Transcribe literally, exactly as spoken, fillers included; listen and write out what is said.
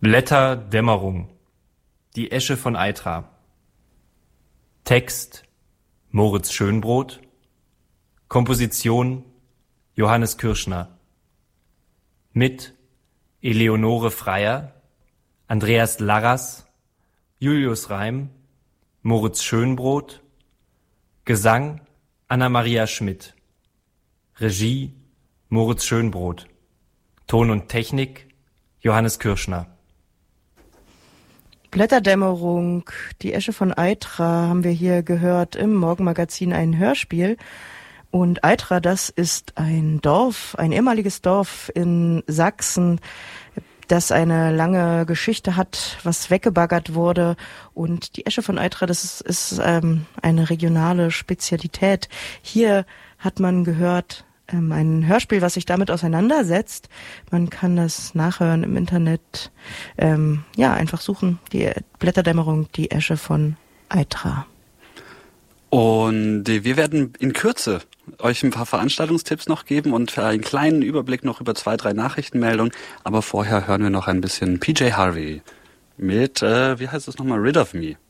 Blätterdämmerung. Die Esche von Aitra. Text Moritz Schönbrot. Komposition Johannes Kürschner. Mit Eleonore Freier, Andreas Larras, Julius Reim, Moritz Schönbrot. Gesang Anna-Maria Schmidt. Regie Moritz Schönbrot. Ton und Technik Johannes Kürschner. Blätterdämmerung, die Esche von Aitra haben wir hier gehört im Morgenmagazin, ein Hörspiel. Und Aitra, das ist ein Dorf, ein ehemaliges Dorf in Sachsen, das eine lange Geschichte hat, was weggebaggert wurde. Und die Esche von Aitra, das ist, ist ähm, eine regionale Spezialität. Hier hat man gehört, ähm, ein Hörspiel, was sich damit auseinandersetzt. Man kann das nachhören im Internet. Ähm, ja, einfach suchen, die Blätterdämmerung, die Esche von Aitra. Und wir werden in Kürze euch ein paar Veranstaltungstipps noch geben und einen kleinen Überblick noch über zwei, drei Nachrichtenmeldungen. Aber vorher hören wir noch ein bisschen P J Harvey mit, äh, wie heißt es nochmal, Rid of Me.